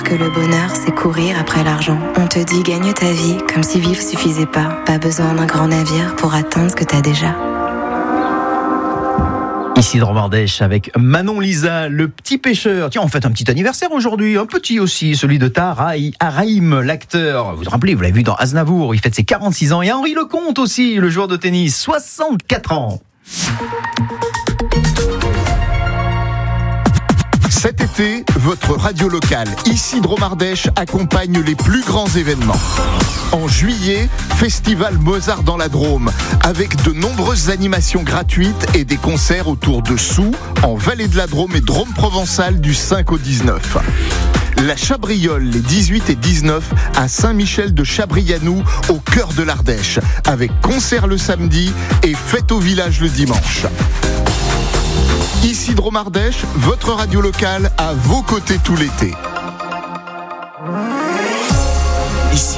que le bonheur, c'est courir après l'argent. On te dit gagne ta vie, comme si vivre suffisait pas. Pas besoin d'un grand navire pour atteindre ce que t'as déjà. Isidre Mardèche avec Manon Lisa, le petit pêcheur. Tiens, on fête un petit anniversaire aujourd'hui, un petit aussi, celui de Tahar Rahim, l'acteur. Vous vous rappelez, vous l'avez vu dans Aznavour, il fête ses 46 ans. Et Henri Lecomte aussi, le joueur de tennis, 64 ans. Cet été, votre radio locale, Isidre Mardèche, accompagne les plus grands événements. En juillet, Festival Mozart dans la Drôme, avec de nombreuses animations gratuites et des concerts autour de Soux, en Vallée de la Drôme et Drôme provençale du 5 au 19. La Chabriole, les 18 et 19, à Saint-Michel de Chabrianou, au cœur de l'Ardèche, avec concert le samedi et fête au village le dimanche. Isidre Mardèche, votre radio locale, à vos côtés tout l'été. Ici,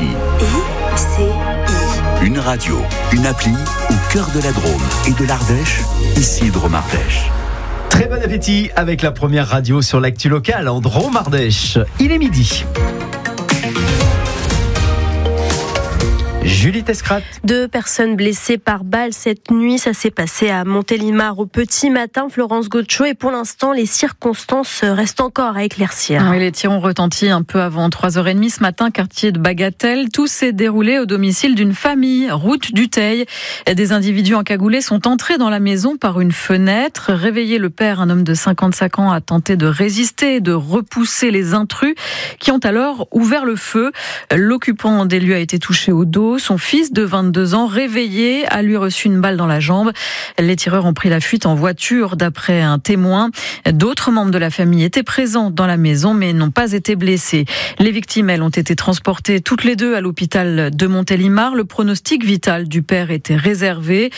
une radio, une appli au cœur de la Drôme et de l'Ardèche, Isidre Mardèche. Très bon appétit avec la première radio sur l'actu locale en Drôme Ardèche. Il est midi. Julie Tescrat. 2 personnes blessées par balle cette nuit. Ça s'est passé à Montélimar au petit matin. Florence Gaucho. Et pour l'instant, les circonstances restent encore à éclaircir. Oui, les tirs ont retenti un peu avant 3h30 ce matin, quartier de Bagatelle. Tout s'est déroulé au domicile d'une famille, route du Teil. Des individus encagoulés sont entrés dans la maison par une fenêtre. Réveillé le père, un homme de 55 ans, a tenté de résister et de repousser les intrus qui ont alors ouvert le feu. L'occupant des lieux a été touché au dos. Son fils de 22 ans, réveillé, a lui reçu une balle dans la jambe. Les tireurs ont pris la fuite en voiture, d'après un témoin. D'autres membres de la famille étaient présents dans la maison, mais n'ont pas été blessés. Les victimes, elles, ont été transportées toutes les deux à l'hôpital de Montélimar. Le pronostic vital du père était réservé.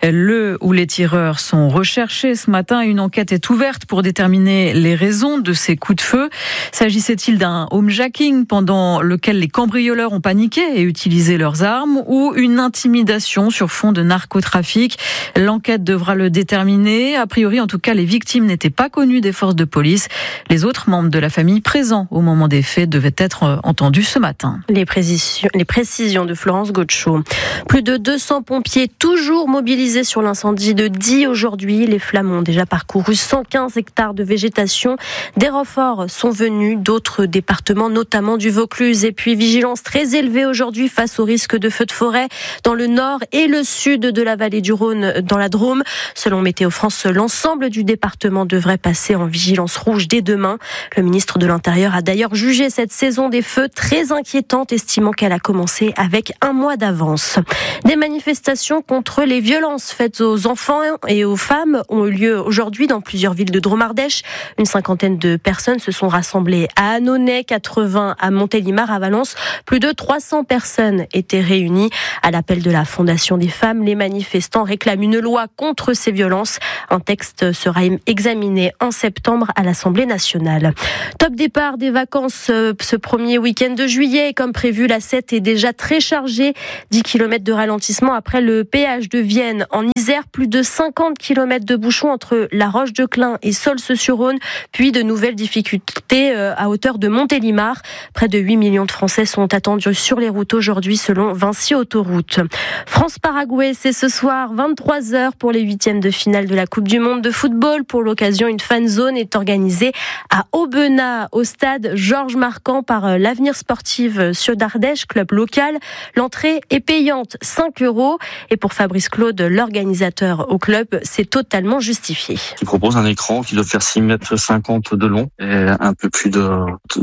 Le ou les tireurs sont recherchés ce matin. Une enquête est ouverte pour déterminer les raisons de ces coups de feu. S'agissait-il d'un homejacking pendant lequel les cambrioleurs ont paniqué et utilisé leurs armes, ou une intimidation sur fond de narcotrafic? L'enquête devra le déterminer. A priori, en tout cas, les victimes n'étaient pas connues des forces de police. Les autres membres de la famille présents au moment des faits devaient être entendus ce matin. Les précisions de Florence Gaucho. Plus de 200 pompiers toujours mobilisés sur l'incendie de Die aujourd'hui. Les flammes ont déjà parcouru 115 hectares de végétation. Des renforts sont venus d'autres départements, notamment du Vaucluse. Et puis, vigilance très élevée aujourd'hui face au risque de feux de forêt dans le nord et le sud de la vallée du Rhône dans la Drôme. Selon Météo France, l'ensemble du département devrait passer en vigilance rouge dès demain. Le ministre de l'Intérieur a d'ailleurs jugé cette saison des feux très inquiétante, estimant qu'elle a commencé avec un mois d'avance. Des manifestations contre les violences faites aux enfants et aux femmes ont eu lieu aujourd'hui dans plusieurs villes de Drôme-Ardèche. Une cinquantaine de personnes se sont rassemblées à Annonay, 80 à Montélimar, à Valence. Plus de 300 personnes étaient réunis. À l'appel de la Fondation des femmes, les manifestants réclament une loi contre ces violences. Un texte sera examiné en septembre à l'Assemblée nationale. Top départ des vacances ce premier week-end de juillet. Comme prévu, la 7 est déjà très chargée. 10 km de ralentissement après le péage de Vienne. En Isère, plus de 50 km de bouchons entre La Roche-de-Clain et Solce-sur-Rhône. Puis de nouvelles difficultés à hauteur de Montélimar. Près de 8 millions de Français sont attendus sur les routes aujourd'hui, selon Vinci Autoroute. France-Paraguay, c'est ce soir 23h pour les 8e de finale de la Coupe du Monde de football. Pour l'occasion, une fan zone est organisée à Aubenas, au stade Georges Marquand par l'Avenir Sportive Cieux d'Ardèche, club local. L'entrée est payante, 5 €. Et pour Fabrice Claude, l'organisateur au club, c'est totalement justifié. Il propose un écran qui doit faire 6,50 m de long et un peu plus de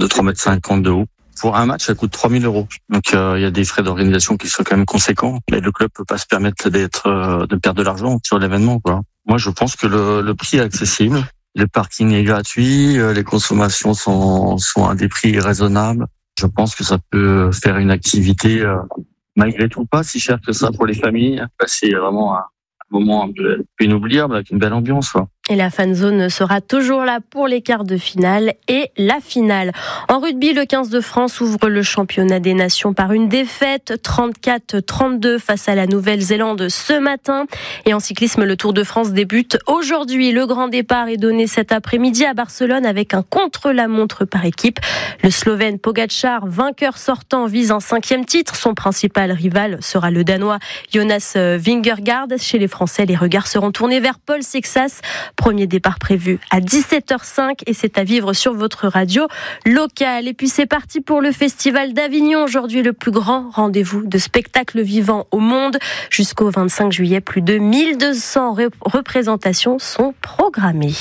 3,50 m de haut. Pour un match, ça coûte 3 000 €. Donc, il y a des frais d'organisation qui sont quand même conséquents. Mais le club peut pas se permettre de perdre de l'argent sur l'événement, quoi. Moi, je pense que le prix est accessible. Le parking est gratuit. Les consommations sont à des prix raisonnables. Je pense que ça peut faire une activité, malgré tout, pas si cher que ça pour les familles. C'est vraiment un moment un peu inoubliable avec une belle ambiance, quoi. Et la fan zone sera toujours là pour les quarts de finale et la finale. En rugby, le 15 de France ouvre le championnat des nations par une défaite 34-32 face à la Nouvelle-Zélande ce matin. Et en cyclisme, le Tour de France débute aujourd'hui. Le grand départ est donné cet après-midi à Barcelone avec un contre-la-montre par équipe. Le Slovène Pogačar, vainqueur sortant, vise un 5e titre. Son principal rival sera le Danois Jonas Vingegaard. Chez les Français, les regards seront tournés vers Paul Sexas. Premier départ prévu à 17h05 et c'est à vivre sur votre radio locale. Et puis c'est parti pour le Festival d'Avignon. Aujourd'hui, le plus grand rendez-vous de spectacle vivant au monde. Jusqu'au 25 juillet, plus de 1200 représentations sont programmées.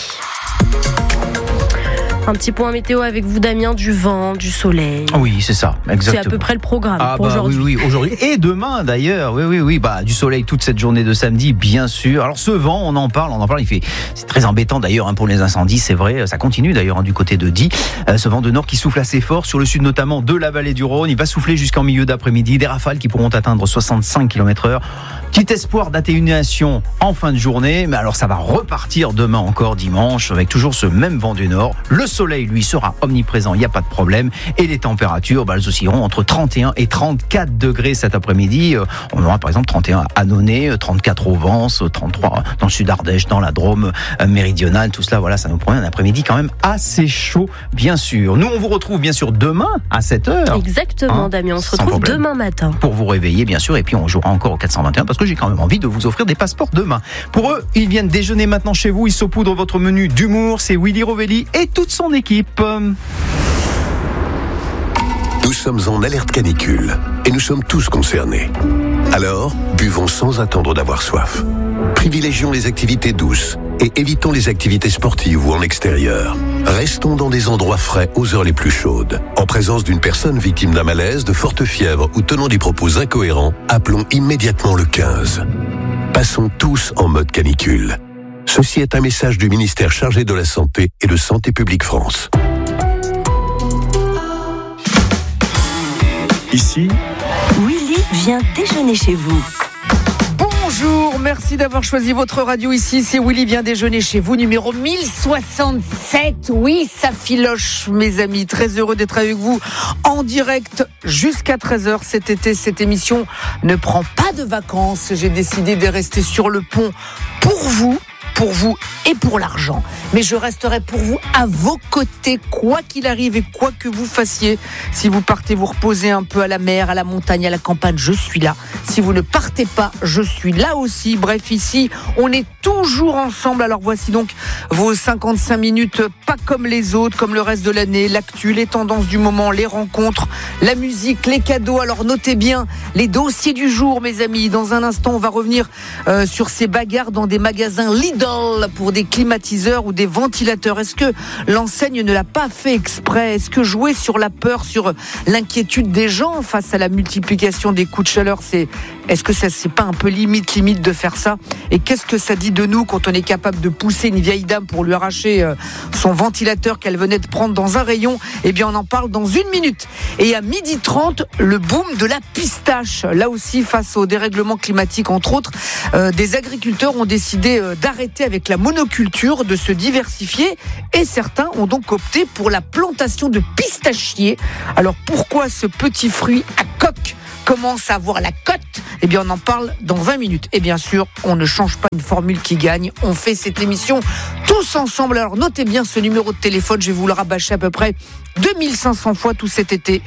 Un petit point météo avec vous, Damien, du vent, du soleil. Oui, c'est ça, exactement. C'est à peu près le programme pour aujourd'hui. Oui, aujourd'hui. Et demain, d'ailleurs. Oui. Du soleil toute cette journée de samedi, bien sûr. Alors, ce vent, on en parle. C'est très embêtant, d'ailleurs, pour les incendies, c'est vrai. Ça continue, d'ailleurs, du côté de Die. Ce vent de nord qui souffle assez fort sur le sud, notamment de la vallée du Rhône. Il va souffler jusqu'en milieu d'après-midi. Des rafales qui pourront atteindre 65 km/h. Petit espoir d'atténuation en fin de journée. Mais alors, ça va repartir demain encore, dimanche, avec toujours ce même vent du nord. Le soleil, lui, sera omniprésent, il n'y a pas de problème. Et les températures, elles oscilleront entre 31 et 34 degrés cet après-midi. On aura par exemple 31 à Annonay, 34 au Vence, 33 dans le sud Ardèche, dans la Drôme méridionale. Tout cela, ça nous promet un après-midi quand même assez chaud, bien sûr. Nous, on vous retrouve bien sûr demain à 7h. Exactement, Damien. On se retrouve demain matin. Pour vous réveiller, bien sûr. Et puis, on jouera encore au 421 parce que j'ai quand même envie de vous offrir des passeports demain. Pour eux, ils viennent déjeuner maintenant chez vous. Ils saupoudrent votre menu d'humour. C'est Willy Rovelli et toute son équipe. Nous sommes en alerte canicule et nous sommes tous concernés. Alors, buvons sans attendre d'avoir soif. Privilégions les activités douces et évitons les activités sportives ou en extérieur. Restons dans des endroits frais aux heures les plus chaudes. En présence d'une personne victime d'un malaise, de forte fièvre ou tenant des propos incohérents, appelons immédiatement le 15. Passons tous en mode canicule. Ceci est un message du ministère chargé de la Santé et de Santé publique France. Ici, Willy vient déjeuner chez vous. Bonjour, merci d'avoir choisi votre radio ici. C'est Willy vient déjeuner chez vous, numéro 1067. Oui, ça filoche, mes amis. Très heureux d'être avec vous en direct jusqu'à 13h cet été. Cette émission ne prend pas de vacances. J'ai décidé de rester sur le pont pour vous et pour l'argent. Mais je resterai pour vous à vos côtés, quoi qu'il arrive et quoi que vous fassiez. Si vous partez vous reposer un peu à la mer, à la montagne, à la campagne, je suis là. Si vous ne partez pas, je suis là aussi. Bref, ici, on est toujours ensemble. Alors voici donc vos 55 minutes, pas comme les autres, comme le reste de l'année, l'actu, les tendances du moment, les rencontres, la musique, les cadeaux. Alors notez bien les dossiers du jour, mes amis. Dans un instant, on va revenir sur ces bagarres dans des magasins Lidl pour des climatiseurs ou des ventilateurs. Est-ce que l'enseigne ne l'a pas fait exprès? Est-ce que jouer sur la peur, sur l'inquiétude des gens face à la multiplication des coups de chaleur, est-ce que ça, c'est pas un peu limite de faire ça? Et qu'est-ce que ça dit de nous quand on est capable de pousser une vieille dame pour lui arracher son ventilateur qu'elle venait de prendre dans un rayon? Eh bien, on en parle dans 1 minute. Et à 12h30, le boom de la pistache. Là aussi, face au dérèglement climatique, entre autres, des agriculteurs ont décidé d'arrêter avec la monoculture, de se diversifier, et certains ont donc opté pour la plantation de pistachiers. Alors pourquoi ce petit fruit à coque commence à avoir la cote? Eh bien, on en parle dans 20 minutes. Et bien sûr, on ne change pas une formule qui gagne. On fait cette émission tous ensemble. Alors, notez bien ce numéro de téléphone. Je vais vous le rabâcher à peu près 2500 fois tout cet été.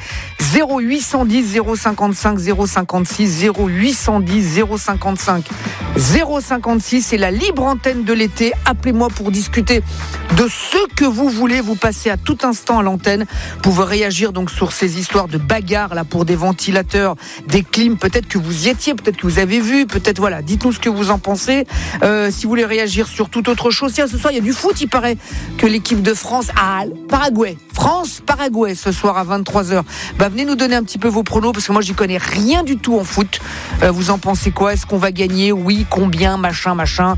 0810 055 056 0810 055 056. C'est la libre antenne de l'été. Appelez-moi pour discuter de ce que vous voulez. Vous passez à tout instant à l'antenne. Vous pouvez réagir donc sur ces histoires de bagarres là pour des ventilateurs, des clims. Peut-être que vous y étiez, peut-être que vous avez vu, peut-être voilà. Dites-nous ce que vous en pensez. Si vous voulez réagir sur toute autre chose. Tiens, ce soir il y a du foot. Il paraît que l'équipe de France a Paraguay. France-Paraguay ce soir à 23h. Venez nous donner un petit peu vos pronos parce que moi j'y connais rien du tout en foot. Vous en pensez quoi? Est-ce qu'on va gagner? Oui, combien? Machin.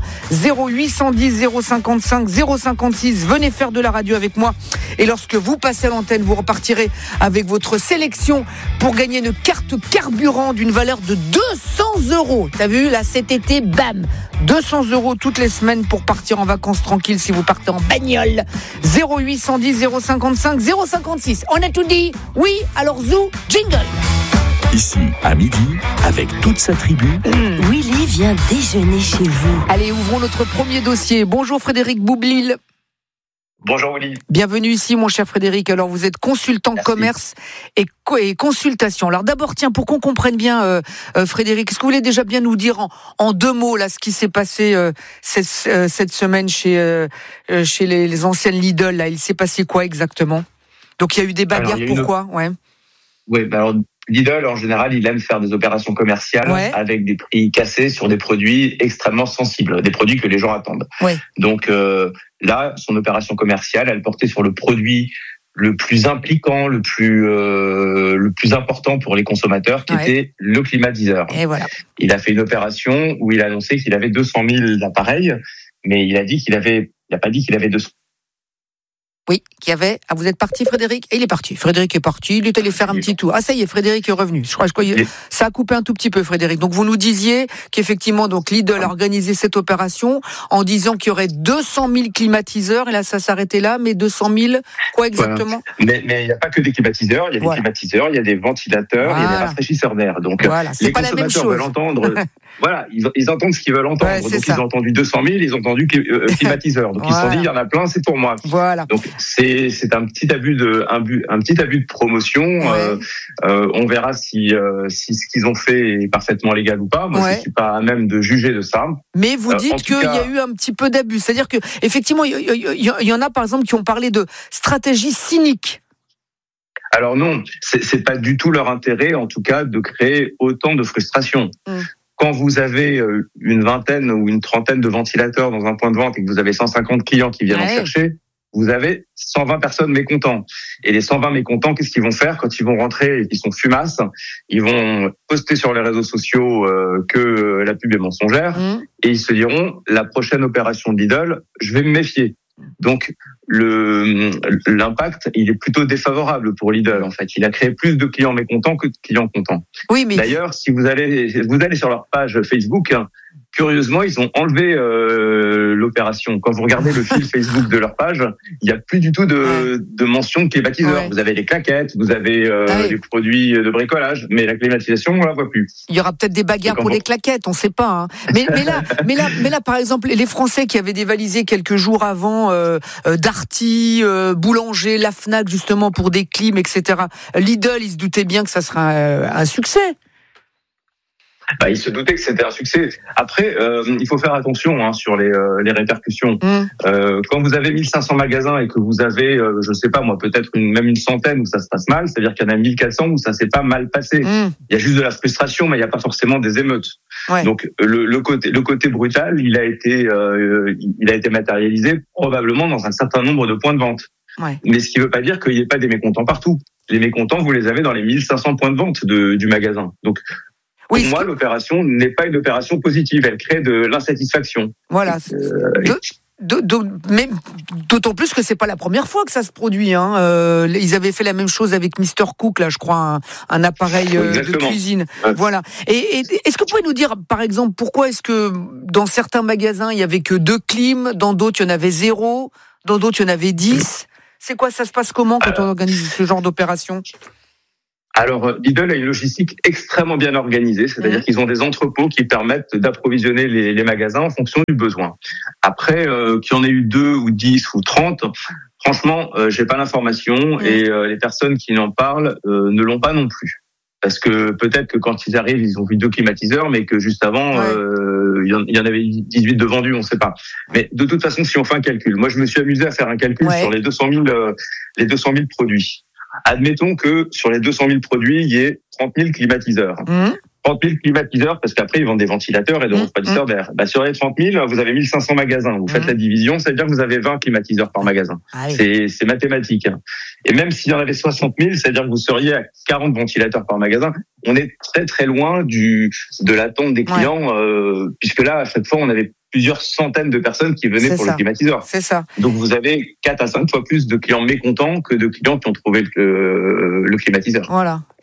0810 055 056. Venez faire de la radio avec moi. Et lorsque vous passez à l'antenne, vous repartirez avec votre sélection pour gagner une carte carburant d'une valeur de 200 €. T'as vu, là, cet été, bam, 200 € toutes les semaines pour partir en vacances tranquille si vous partez en bagnole. 0810 055 056. On a tout dit? Oui, alors Zou, jingle. Ici, à midi, avec toute sa tribu. Willy vient déjeuner chez vous. Allez, ouvrons notre premier dossier. Bonjour Frédéric Boublil. Bonjour Willy. Bienvenue ici, mon cher Frédéric. Alors, vous êtes consultant Merci. commerce et consultation. Alors, d'abord, tiens, pour qu'on comprenne bien, Frédéric, est-ce que vous voulez déjà bien nous dire en 2 mots là ce qui s'est passé cette semaine chez les anciennes Lidl là? Il s'est passé quoi exactement? Donc, il y a eu des bagarres. Pourquoi? Ouais. Oui, alors Lidl, en général, il aime faire des opérations commerciales avec des prix cassés sur des produits extrêmement sensibles, des produits que les gens attendent. Ouais. Donc là, son opération commerciale, elle portait sur le produit le plus impliquant, le plus important pour les consommateurs, qui était le climatiseur. Et voilà. Il a fait une opération où il a annoncé qu'il avait 200 000 appareils, mais il n'a pas dit qu'il avait 200. Oui, qu'il y avait. Ah, vous êtes parti, Frédéric? Et il est parti. Frédéric est parti. Il est allé faire un petit tour. Ah, ça y est, Frédéric est revenu. Je crois ça a coupé un tout petit peu, Frédéric. Donc, vous nous disiez qu'effectivement, donc, Lidl a organisé cette opération en disant qu'il y aurait 200 000 climatiseurs. Et là, ça s'arrêtait là. Mais 200 000, quoi exactement? Mais il n'y a pas que des climatiseurs. Il y a des climatiseurs, il y a des ventilateurs, il y a des rafraîchisseurs d'air. Donc, c'est les pas la même consommateurs chose. veulent entendre. Ils entendent ce qu'ils veulent entendre. Donc, ils ont entendu 200 000, ils ont entendu climatiseur. Donc, ils se sont dit, il y en a plein, c'est pour moi. Voilà. Donc, c'est un petit abus de promotion. On verra si ce qu'ils ont fait est parfaitement légal ou pas. Moi, je suis pas à même de juger de ça. Mais vous dites qu'il y a eu un petit peu d'abus. C'est-à-dire que effectivement, il y en a par exemple qui ont parlé de stratégie cynique. Alors non, c'est pas du tout leur intérêt, en tout cas, de créer autant de frustration. Quand vous avez une vingtaine ou une trentaine de ventilateurs dans un point de vente et que vous avez 150 clients qui viennent en chercher, vous avez 120 personnes mécontents. Et les 120 mécontents, qu'est-ce qu'ils vont faire quand ils vont rentrer et qu'ils sont fumasses? Ils vont poster sur les réseaux sociaux que la pub est mensongère et ils se diront, la prochaine opération de Lidl, je vais me méfier. Donc, l'impact, il est plutôt défavorable pour Lidl, en fait. Il a créé plus de clients mécontents que de clients contents. Oui, mais... D'ailleurs, si vous allez sur leur page Facebook, curieusement, ils ont enlevé l'opération. Quand vous regardez le fil Facebook de leur page, il n'y a plus du tout de mention de climatiseur. Vous avez les claquettes, vous avez les produits de bricolage, mais la climatisation, on la voit plus. Il y aura peut-être des bagarres pour les claquettes, on ne sait pas. Hein. Mais là, par exemple, les Français qui avaient dévalisé quelques jours avant Darty, Boulanger, la Fnac, justement pour des clims, etc. Lidl, ils se doutaient bien que ça serait un succès. Il se doutait que c'était un succès. Après, il faut faire attention sur les répercussions. Quand vous avez 1500 magasins et que vous avez, je sais pas moi, peut-être même une centaine où ça se passe mal, c'est-à-dire qu'il y en a 1400 où ça s'est pas mal passé. Il y a juste de la frustration, mais il n'y a pas forcément des émeutes. Donc le côté brutal, il a été matérialisé probablement dans un certain nombre de points de vente. Mais ce qui ne veut pas dire qu'il n'y ait pas des mécontents partout. Les mécontents, vous les avez dans les 1500 points de vente du magasin. Donc pour moi, l'opération n'est pas une opération positive. Elle crée de l'insatisfaction. Voilà. Mais d'autant plus que c'est pas la première fois que ça se produit. Ils avaient fait la même chose avec Mr Cook, là, je crois, un appareil de cuisine. Voilà. Et est-ce que vous pouvez nous dire, par exemple, pourquoi est-ce que dans certains magasins il y avait que 2 clims, dans d'autres il y en avait 0, dans d'autres il y en avait 10? C'est quoi, ça se passe comment quand on organise ce genre d'opération? Alors, Lidl a une logistique extrêmement bien organisée, c'est-à-dire qu'ils ont des entrepôts qui permettent d'approvisionner les magasins en fonction du besoin. Après, qu'il y en ait eu 2 ou 10 ou 30, franchement, j'ai pas l'information et les personnes qui en parlent ne l'ont pas non plus. Parce que peut-être que quand ils arrivent, ils ont vu 2 climatiseurs, mais que juste avant, il y en avait 18 de vendus, on ne sait pas. Mais de toute façon, si on fait un calcul, moi je me suis amusé à faire un calcul sur les 200 000 produits. Admettons que sur les 200 000 produits, il y ait 30 000 climatiseurs. 30 000 climatiseurs, parce qu'après, ils vendent des ventilateurs et des refroidisseurs d'air. Sur les 30 000, vous avez 1500 magasins. Vous faites la division, ça veut dire que vous avez 20 climatiseurs par magasin. C'est mathématique. Et même s'il y en avait 60 000, ça veut dire que vous seriez à 40 ventilateurs par magasin. On est très très loin de l'attente des clients, puisque là, à chaque fois, on avait plusieurs centaines de personnes qui venaient pour le climatiseur. C'est ça. Donc vous avez 4 à 5 fois plus de clients mécontents que de clients qui ont trouvé le climatiseur. Voilà.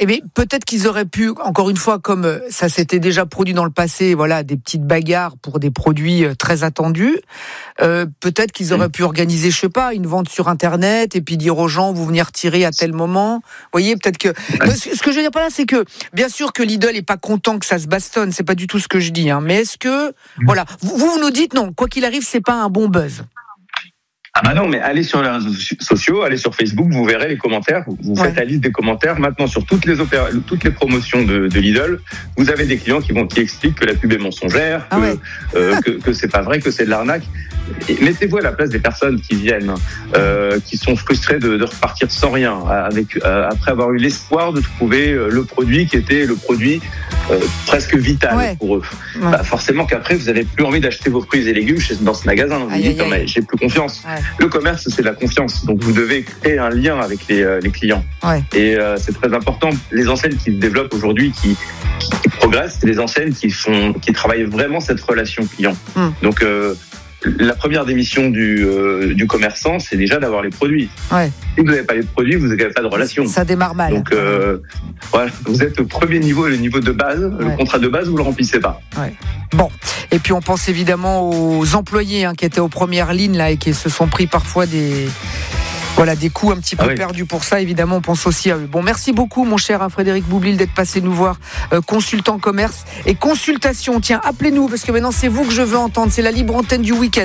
Eh bien, peut-être qu'ils auraient pu, encore une fois, comme ça s'était déjà produit dans le passé, voilà, des petites bagarres pour des produits très attendus. Peut-être qu'ils auraient pu organiser, je sais pas, une vente sur Internet et puis dire aux gens, vous venez retirer à tel moment. Vous voyez, peut-être que... Ce que je veux dire par là, c'est que, bien sûr que Lidl est pas content que ça se bastonne, c'est pas du tout ce que je dis, hein, mais est-ce que, voilà, vous nous dites non, quoi qu'il arrive, c'est pas un bon buzz. Ah bah non, mais allez sur les réseaux sociaux, allez sur Facebook, vous verrez les commentaires, vous faites la liste des commentaires. Maintenant, sur toutes les promotions de Lidl, vous avez des clients qui expliquent que la pub est mensongère, que c'est pas vrai, que c'est de l'arnaque. Et mettez-vous à la place des personnes qui viennent, qui sont frustrées de repartir sans rien, après avoir eu l'espoir de trouver le produit qui était le produit presque vital pour eux. Bah forcément qu'après, vous n'avez plus envie d'acheter vos fruits et légumes dans ce magasin. Vous dites, non, mais j'ai plus confiance. Le commerce, c'est la confiance. Donc, vous devez créer un lien avec les clients. Et c'est très important. Les enseignes qui se développent aujourd'hui, qui progressent, c'est les enseignes qui travaillent vraiment cette relation client. Donc, la première des missions du commerçant, c'est déjà d'avoir les produits. Si vous n'avez pas les produits, vous n'avez pas de relation. Ça démarre mal. Donc, voilà, vous êtes au premier niveau, le niveau de base. Le contrat de base, vous le remplissez pas. Bon. Et puis, on pense évidemment aux employés qui étaient aux premières lignes là, et qui se sont pris parfois des coups un petit peu perdus pour ça. Évidemment, on pense aussi à eux. Bon, merci beaucoup, mon cher Frédéric Boublil, d'être passé nous voir, consultant commerce et consultation. Tiens, appelez-nous, parce que maintenant, c'est vous que je veux entendre. C'est la libre antenne du week-end.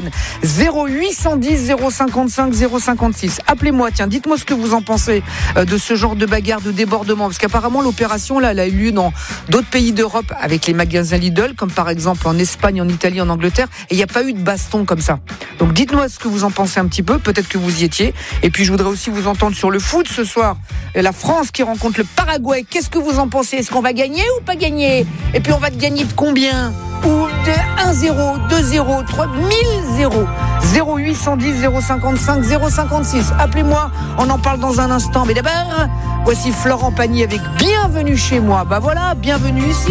0810 055 056. Appelez-moi, tiens, dites-moi ce que vous en pensez de ce genre de bagarre, de débordement. Parce qu'apparemment, l'opération, là, elle a eu lieu dans d'autres pays d'Europe avec les magasins Lidl, comme par exemple en Espagne, en Italie, en Angleterre. Et il n'y a pas eu de baston comme ça. Donc, dites-moi ce que vous en pensez un petit peu. Peut-être que vous y étiez. Et puis, je voudrais aussi vous entendre sur le foot ce soir. La France qui rencontre le Paraguay. Qu'est-ce que vous en pensez ? Est-ce qu'on va gagner ou pas gagner ? Et puis on va gagner de combien ? Ou de 1-0, 2-0, 3, 1000-0. 0810 055 056. Appelez-moi, on en parle dans un instant. Mais d'abord, voici Florent Pagny avec Bienvenue chez moi. Bah voilà, bienvenue ici.